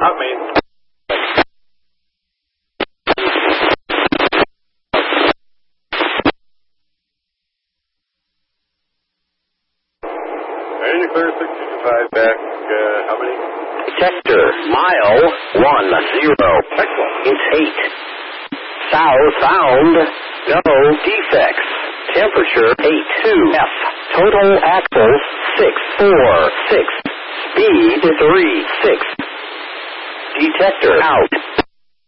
Hot main. Ready to clear 655 back, how many? Sector, mile 10. Excellent. It's 8. Southbound, no defects. Temperature 82. F. Total axles 646. Speed 36. Detector out.